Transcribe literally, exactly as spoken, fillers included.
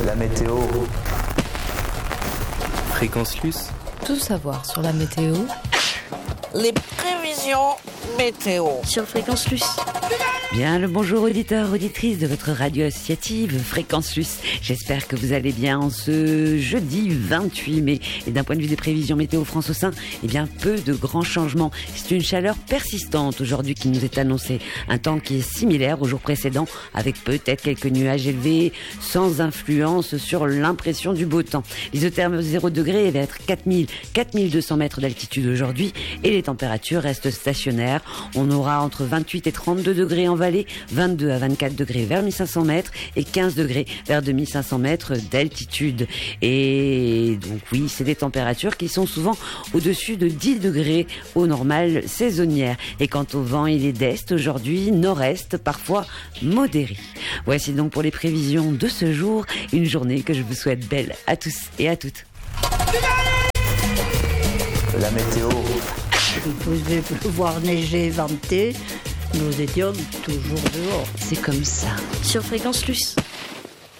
La météo. Fréquence Luce. Tout savoir sur la météo. Les prévisions météo sur Fréquence Luce. Bien le bonjour auditeurs, auditrices de votre radio associative Fréquence Luce. J'espère que vous allez bien en ce jeudi vingt-huit mai. Et d'un point de vue des prévisions météo France au sein, eh bien peu de grands changements. C'est une chaleur persistante aujourd'hui qui nous est annoncée. Un temps qui est similaire au jour précédent, avec peut-être quelques nuages élevés, sans influence sur l'impression du beau temps. L'isotherme zéro degré va être quatre mille, quatre mille deux cents mètres d'altitude aujourd'hui et les températures restent stationnaires. On aura entre vingt-huit et trente-deux degrés en vallée, vingt-deux à vingt-quatre degrés vers mille cinq cents mètres et quinze degrés vers deux mille cinq cents mètres d'altitude. Et donc oui, c'est des températures qui sont souvent au-dessus de dix degrés au normal saisonnière. Et quant au vent, il est d'est aujourd'hui, nord-est, parfois modéré. Voici donc pour les prévisions de ce jour, une journée que je vous souhaite belle à tous et à toutes. La météo. Il pouvait pleuvoir, neiger, venter. Nous étions toujours dehors. C'est comme ça. Sur Fréquence Luce.